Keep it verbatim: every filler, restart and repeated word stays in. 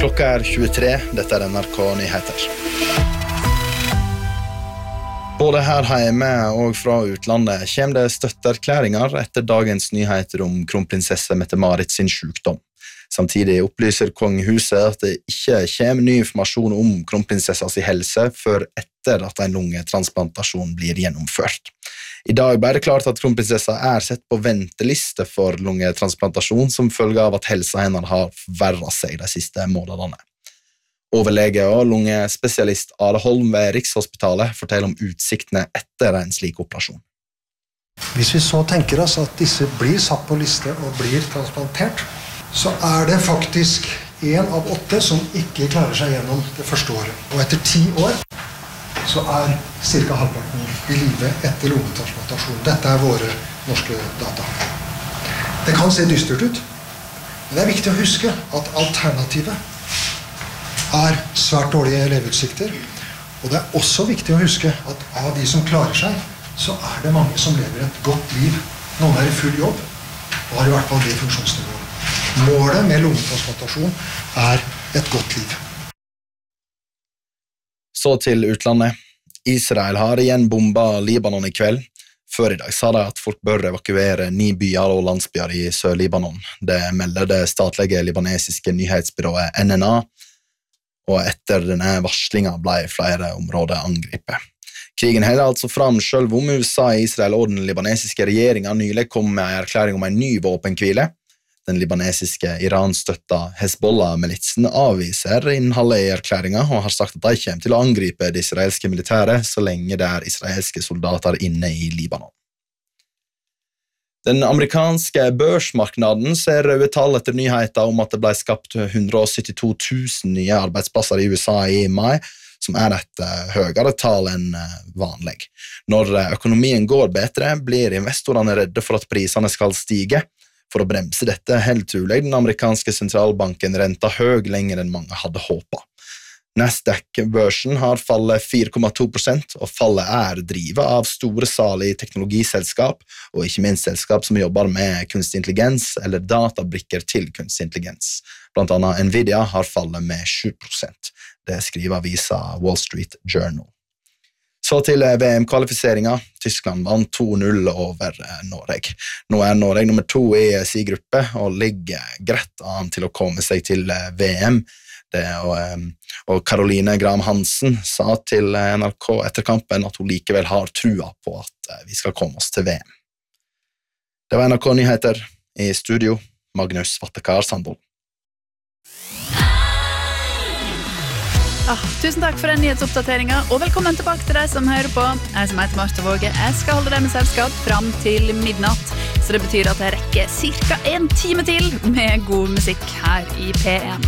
Klokka er tjuetre, dette er N R K Nyheter. Både her hjemme og fra utlandet kommer det støtteerklæringer etter dagens nyheter om kronprinsesse Mette-Marit sin sykdom. Samtidig opplyser kongehuset at det ikke kommer ny informasjon om kronprinsessas helse før etter at en lungetransplantasjon blir gjennomført. I dag ble det klart at kronprinsessa er sett på venteliste for lungetransplantasjon som følge av at helsa hennes har forverret seg de siste månedene. Overlege og lungespesialist Are Holm ved Rikshospitalet forteller om utsiktene etter en slik operasjon. Hvis vi så tenker oss at disse blir satt på liste og blir transplantert, så er det faktisk en av åtte som ikke klarer seg gjennom det første året. Og etter ti år så er cirka halvparten i live etter lungetransplantasjon. Dette er våre norske data. Det kan se dystert ut, men det er viktig å huske at alternativet er svært dårlige leveutsikter. Og det er også viktig å huske at av de som klarer seg, så er det mange som lever et godt liv. Noen er i full jobb, og har i hvert fall det funksjonsnivået. Målet med lungetransplantasjon er et godt liv. Så til utlandet. Israel har igjen bombet Libanon i kveld. Før i dag sa de at folk bør evakuere ni byer og landsbyer i Sør-Libanon. Det melder det statlige libanesiske nyhetsbyrået N N A, og etter denne varslingen ble flere områder angrepet. Krigen holder altså fram selv om U S A, Israel og den libanesiske regjeringen nylig kom med en erklæring om en ny våpenhvile. Den libanesiske Iran-støtta Hezbollah-militsen avviser innholdet i erklæringen og har sagt at de kommer til å angripe det israelske militæret så lenge det er israelske soldater inne i Libanon. Den amerikanske børsmarknaden ser røde tall etter nyheter om at det ble skapt hundre og syttito tusen nye arbeidsplasser i U S A i mai, som er et høyere tall enn vanlig. Når økonomien går bedre, blir investorene redde for at prisene skal stige. For å bremse dette helt trolig den amerikanske sentralbanken renta høy lenger enn mange hadde håpet. Nasdaq-børsen har fallet fire komma to prosent, og fallet er drivet av store sal i teknologiselskap, og ikke minst selskap som jobber med kunstig intelligens eller databrikker til kunstig intelligens. Blant annet Nvidia har fallet med sju prosent. Det skriver avisa Wall Street Journal. Så til V M-kvalifiseringen. Tyskland vant to null over Norge. Nå er Norge nummer to i sin gruppe, og ligger greit an til å komme seg til V M. Det, og, og Caroline Graham Hansen sa til N R K etter kampen at hun likevel har trua på at vi skal komme oss til V M. Det var N R K Nyheter. I studio, Magnus Vattekar Sandvold. Ah, tusen takk for den nyhetsoppdateringen, og velkommen tilbake til deg som hører på. Jeg som heter Marte Våge, jeg skal holde deg med selskap fram til midnatt, så det betyr at jeg rekker cirka en time til med god musikk her i P en.